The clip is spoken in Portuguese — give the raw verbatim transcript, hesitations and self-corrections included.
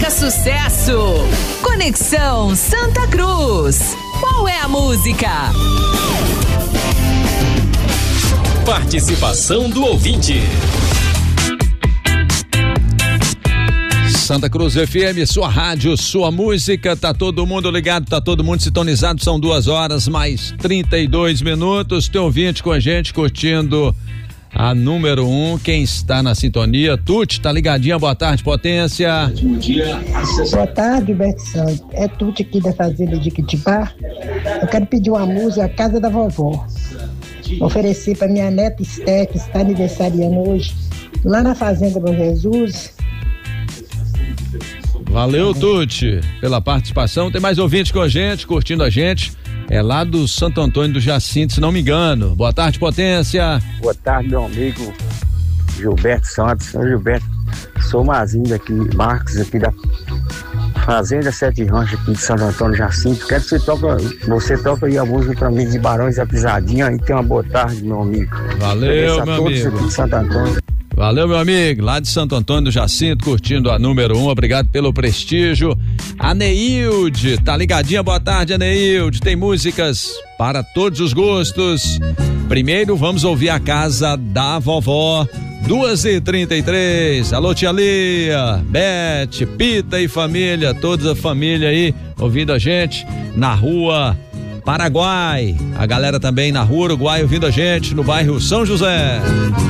Toca sucesso. Conexão Santa Cruz. Qual é a música? Participação do ouvinte. Santa Cruz F M, sua rádio, sua música, tá todo mundo ligado, tá todo mundo sintonizado, são duas horas mais trinta e dois minutos, tem ouvinte com a gente curtindo a número um, quem está na sintonia, Tuti, tá ligadinha, boa tarde, Potência. Boa tarde, Beto Santos, é Tuti aqui da Fazenda de Quitibá, eu quero pedir uma música, A Casa da Vovó, oferecer para minha neta Esté, que está aniversariando hoje, lá na Fazenda Bom Jesus. Valeu, Tuti, pela participação. Tem mais ouvinte com a gente, curtindo a gente. É lá do Santo Antônio do Jacinto, se não me engano. Boa tarde, Potência. Boa tarde, meu amigo Gilberto Santos. Sou Gilberto, sou Mazinho aqui, Marcos, aqui da Fazenda Sete Ranchos, aqui de Santo Antônio do Jacinto. Quero que você toca, você toca aí a música pra mim de Barões da Pisadinha. Aí tem uma boa tarde, meu amigo. Valeu, meu amigo. Aqui de Santo Antônio. Valeu, meu amigo, lá de Santo Antônio do Jacinto, curtindo a número um, obrigado pelo prestígio. A Neilde, tá ligadinha, boa tarde, a Neilde, tem músicas para todos os gostos. Primeiro vamos ouvir A Casa da Vovó, duas e trinta e três, alô tia Lia, Bete, Pita e família, toda a família aí ouvindo a gente na rua Paraguai, a galera também na rua Uruguai ouvindo a gente no bairro São José.